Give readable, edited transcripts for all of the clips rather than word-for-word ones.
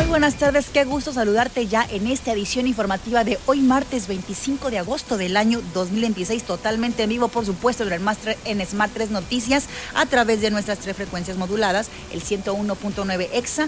buenas tardes, qué gusto saludarte ya en esta edición informativa de hoy martes 25 de agosto del año 2026, totalmente en vivo, por supuesto, en Smart 3 Noticias, a través de nuestras 3 frecuencias moduladas, el 101.9 EXA,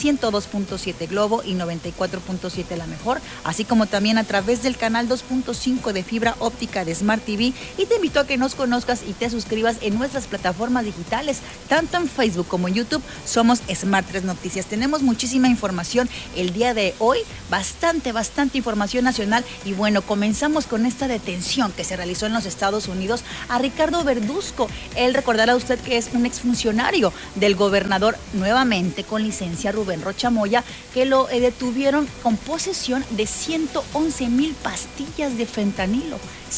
102.7 Globo y 94.7 La Mejor, así como también a través del canal 2.5 de fibra óptica de Smart TV, y te invito a que nos conozcas y te suscribas en nuestras plataformas digitales, tanto en Facebook como en YouTube. Somos Smart 3 Noticias. Tenemos muchísima información el día de hoy, bastante información nacional, y bueno, comenzamos con esta detención que se realizó en los Estados Unidos a Ricardo Verduzco. Él, recordará usted que es un exfuncionario del gobernador, nuevamente con licencia, Rubén Rocha Moya, que lo detuvieron con posesión de 111,000 pastillas de fentanilo.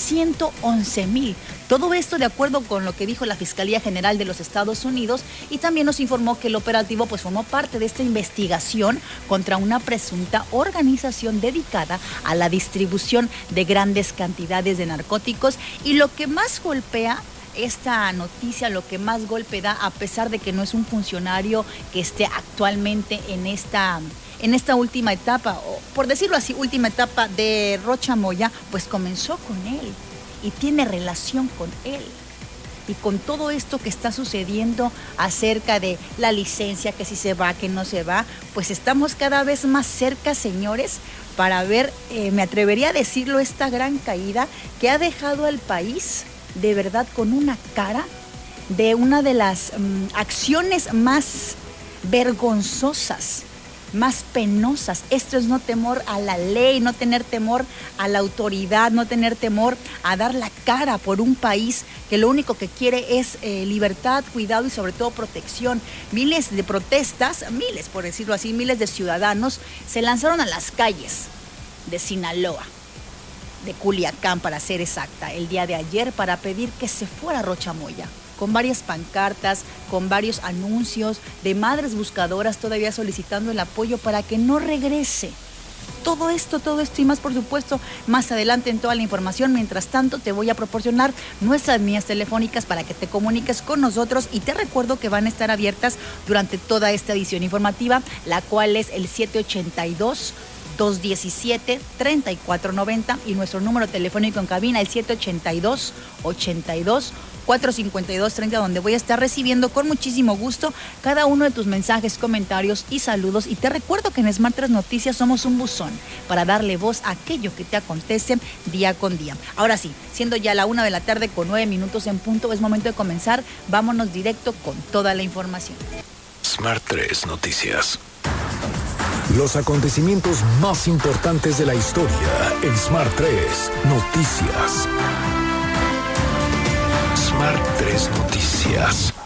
111,000. Todo esto de acuerdo con lo que dijo la Fiscalía General de los Estados Unidos, y también nos informó que el operativo formó parte de esta investigación contra una presunta organización dedicada a la distribución de grandes cantidades de narcóticos. Y lo que más golpea esta noticia, lo que más golpe da, a pesar de que no es un funcionario que esté actualmente en esta última etapa, o por decirlo así, última etapa de Rocha Moya, pues comenzó con él y tiene relación con él. Y con todo esto que está sucediendo acerca de la licencia, que si se va, que no se va, pues estamos cada vez más cerca, señores, para ver, me atrevería a decirlo, esta gran caída que ha dejado al país de verdad con una cara de una de las acciones más vergonzosas, más penosas. Esto es no temor a la ley, no tener temor a la autoridad, no tener temor a dar la cara por un país que lo único que quiere es libertad, cuidado y sobre todo protección. Miles de protestas, miles por decirlo así, miles de ciudadanos se lanzaron a las calles de Sinaloa, de Culiacán para ser exacta, el día de ayer, para pedir que se fuera Rocha Moya, con varias pancartas, con varios anuncios de madres buscadoras todavía solicitando el apoyo para que no regrese. Todo esto y más, por supuesto, más adelante en toda la información. Mientras tanto, te voy a proporcionar nuestras líneas telefónicas para que te comuniques con nosotros, y te recuerdo que van a estar abiertas durante toda esta edición informativa, la cual es el 782-217-3490 y nuestro número telefónico en cabina, el 782-82-452-30, donde voy a estar recibiendo con muchísimo gusto cada uno de tus mensajes, comentarios y saludos. Y te recuerdo que en Smart 3 Noticias somos un buzón para darle voz a aquello que te acontece día con día. Ahora sí, siendo ya la 1:09 p.m. en punto, es momento de comenzar. Vámonos directo con toda la información. Smart 3 Noticias. Los acontecimientos más importantes de la historia en Smart 3 Noticias. Smart 3 Noticias.